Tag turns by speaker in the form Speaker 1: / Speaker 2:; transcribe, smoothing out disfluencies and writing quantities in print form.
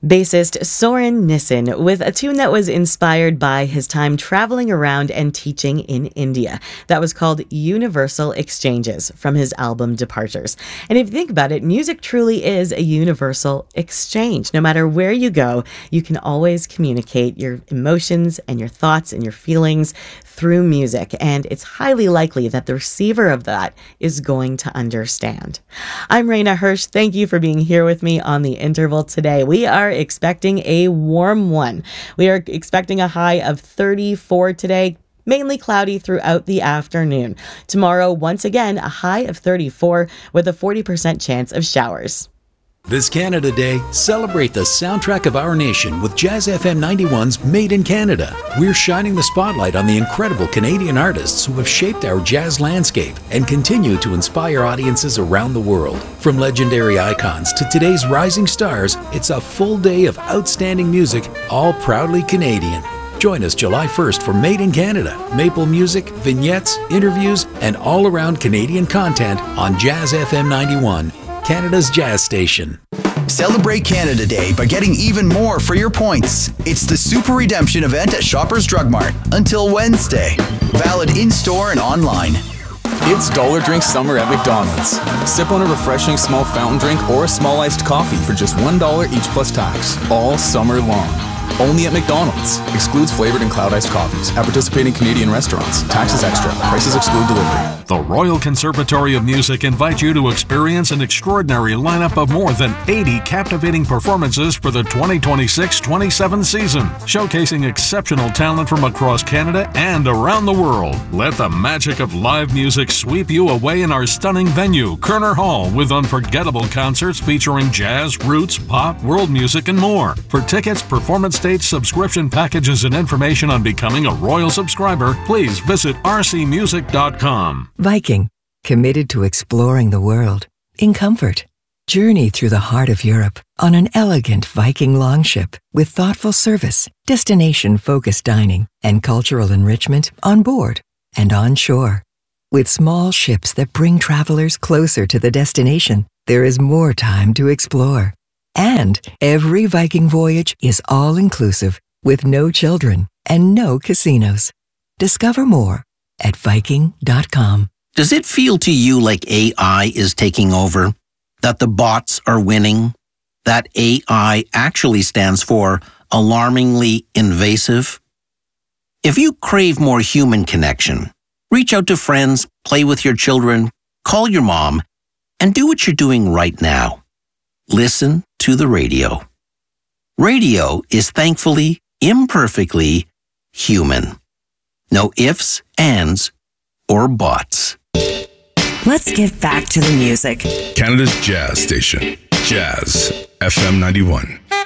Speaker 1: Bassist Soren Nissen with a tune that was inspired by his time traveling around and teaching in India. That was called Universal Exchanges from his album Departures. And if you think about it, music truly is a universal exchange. No matter where you go, you can always communicate your emotions and your thoughts and your feelings through music, and it's highly likely that the receiver of that is going to understand. I'm Raina Hirsch. Thank you for being here with me on The Interval today. We are expecting a warm one. We are expecting a high of 34 today. Mainly cloudy throughout the afternoon. Tomorrow, once again, a high of 34 with a 40% chance of showers.
Speaker 2: This Canada Day, celebrate the soundtrack of our nation with Jazz FM 91's Made in Canada. We're shining the spotlight on the incredible Canadian artists who have shaped our jazz landscape and continue to inspire audiences around the world. From legendary icons to today's rising stars, it's a full day of outstanding music, all proudly Canadian. Join us July 1st for Made in Canada, maple music, vignettes, interviews, and all-around Canadian content on Jazz FM 91. Canada's jazz station.
Speaker 3: Celebrate Canada Day by getting even more for your points. It's the Super Redemption event at Shoppers Drug Mart until Wednesday. Valid in-store and online.
Speaker 4: It's Dollar Drink Summer at McDonald's. Sip on a refreshing small fountain drink or a small iced coffee for just $1 each plus tax, all summer long. Only at McDonald's. Excludes flavored and cloud iced coffees. At participating Canadian restaurants. Taxes extra. Prices exclude delivery.
Speaker 5: The Royal Conservatory of Music invites you to experience an extraordinary lineup of more than 80 captivating performances for the 2026-27 season, showcasing exceptional talent from across Canada and around the world. Let the magic of live music sweep you away in our stunning venue, Kerner Hall, with unforgettable concerts featuring jazz, roots, pop, world music, and more. For tickets, performance dates, subscription packages, and information on becoming a Royal subscriber, please visit rcmusic.com.
Speaker 6: Viking, committed to exploring the world in comfort. Journey through the heart of Europe on an elegant Viking longship with thoughtful service, destination-focused dining, and cultural enrichment on board and on shore. With small ships that bring travelers closer to the destination, there is more time to explore. And every Viking voyage is all-inclusive with no children and no casinos. Discover more at Viking.com.
Speaker 7: Does it feel to you like AI is taking over? That the bots are winning? That AI actually stands for alarmingly invasive? If you crave more human connection, reach out to friends, play with your children, call your mom, and do what you're doing right now. Listen to the radio. Radio is thankfully, imperfectly human. No ifs, ands, or buts.
Speaker 8: Let's get back to the music.
Speaker 9: Canada's jazz station, Jazz FM 91.